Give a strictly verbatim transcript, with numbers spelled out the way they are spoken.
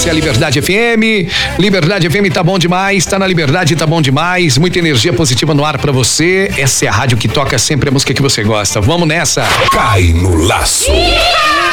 Essa é a Liberdade F M. Liberdade F M tá bom demais, tá na Liberdade, tá bom demais. Muita energia positiva no ar pra você. Essa é a rádio que toca sempre a música que você gosta. Vamos nessa. Cai no laço.